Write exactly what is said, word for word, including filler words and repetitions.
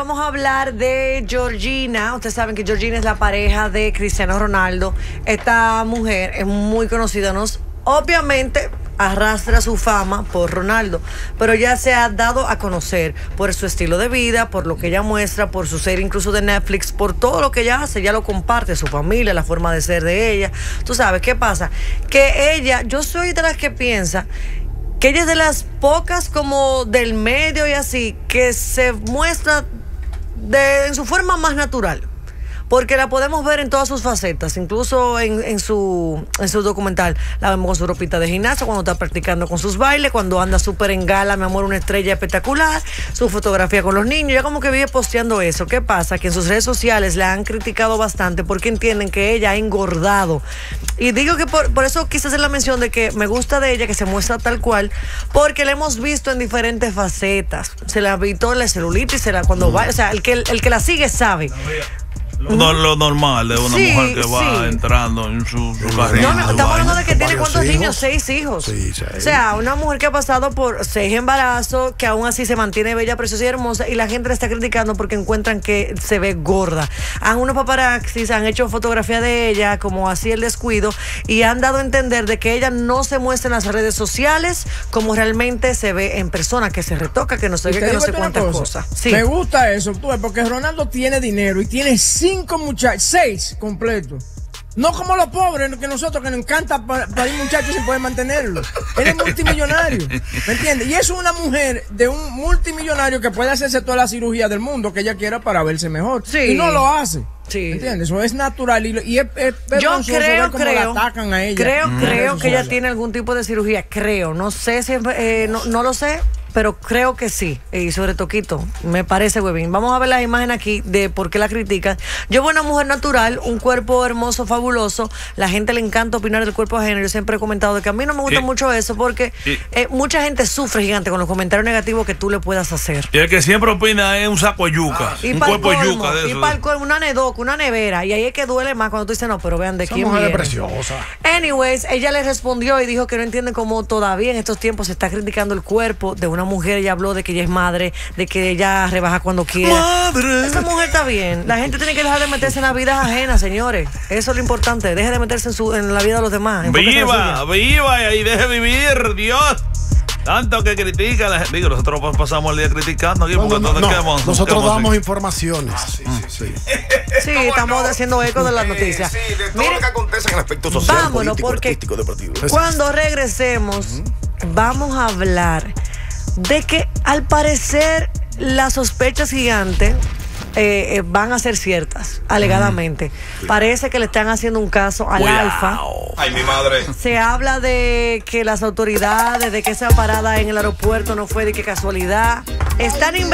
vamos a hablar de Georgina. Ustedes saben que Georgina es la pareja de Cristiano Ronaldo. Esta mujer es muy conocida, ¿no? Obviamente arrastra su fama por Ronaldo, pero ya se ha dado a conocer por su estilo de vida, por lo que ella muestra, por su serie incluso de Netflix, por todo lo que ella hace. Ella lo comparte, su familia, la forma de ser de ella. Tú sabes, ¿qué pasa? Que ella, yo soy de las que piensa que ella es de las pocas como del medio y así, que se muestra de, en su forma más natural. Porque la podemos ver en todas sus facetas, incluso en, en, su, en su documental. La vemos con su ropita de gimnasio, cuando está practicando con sus bailes, cuando anda súper en gala, mi amor, una estrella espectacular, su fotografía con los niños. Ya como que vive posteando eso. ¿Qué pasa? Que en sus redes sociales la han criticado bastante porque entienden que ella ha engordado. Y digo que por, por eso quise hacer la mención de que me gusta de ella, que se muestra tal cual, porque la hemos visto en diferentes facetas. Se la ha visto en la celulitis, se la, cuando va, o sea, el que, el que la sigue sabe. Lo, lo normal de una sí, mujer que va sí. entrando en su, su carrera. No, no, estamos hablando de que tiene cuántos niños, seis hijos. Sí, sí. O sea, una mujer que ha pasado por seis embarazos, que aún así se mantiene bella, preciosa y hermosa, y la gente la está criticando porque encuentran que se ve gorda. Han unos paparazzis, han hecho fotografía de ella, como así el descuido, y han dado a entender de que ella no se muestra en las redes sociales como realmente se ve en persona, que se retoca, que no sé qué, que no sé cuántas cosas. Sí. Me gusta eso, tú ves, porque Ronaldo tiene dinero y tiene cinco muchachos, seis completos. No como los pobres, que nosotros, que nos encanta parir muchachos sin poder mantenerlos. Él es multimillonario, ¿me entiendes? Y es una mujer de un multimillonario que puede hacerse toda la cirugía del mundo que ella quiera para verse mejor. Sí. Y no lo hace. Sí. ¿Me entiendes? Eso es natural y, y es, es yo creo, cómo creo, la atacan a ella. creo, Mm. creo que ella tiene algún tipo de cirugía, creo, no sé si, eh, no, no lo sé, pero creo que sí, y sobre Toquito, me parece, huevín. Vamos a ver las imágenes aquí de por qué la critican. Yo veo una mujer natural, un cuerpo hermoso, fabuloso, la gente le encanta opinar del cuerpo ajeno. Yo siempre he comentado de que a mí no me gusta ¿Y? mucho eso porque ¿Y? eh, mucha gente sufre gigante con los comentarios negativos que tú le puedas hacer. Y el que siempre opina es un saco de yuca. Y un para cuerpo el de colmo, yuca de y eso. para el colmo, una nedoca, una nevera. Y ahí es que duele más cuando tú dices, no, pero vean de Esa quién mujer es viene. preciosa. Anyways, ella le respondió y dijo que no entiende cómo todavía en estos tiempos se está criticando el cuerpo de una mujer. Ella habló de que ella es madre, de que ella rebaja cuando quiera. ¡Madre! Esa mujer está bien. La gente tiene que dejar de meterse en las vidas ajenas, señores. Eso es lo importante. Deje de meterse en, su, en la vida de los demás. ¡Viva! ¡Viva! Y deje vivir, Dios. Tanto que critica la gente. Digo, nosotros pasamos el día criticando aquí. No, porque no, no, quedamos, nosotros quedamos damos así. informaciones. Ah, sí, sí, sí. Sí, estamos haciendo eco de las noticias. Sí, de todo Miren, lo que acontece en el aspecto social, vámonos, político, porque artístico, deportivo. cuando regresemos, uh-huh, vamos a hablar de que al parecer las sospechas gigantes eh, eh, van a ser ciertas, alegadamente. Mm. Parece que le están haciendo un caso al Cuidado. Alfa. Ay, mi madre. Se habla de que las autoridades, de que esa parada en el aeropuerto no fue de que casualidad. Están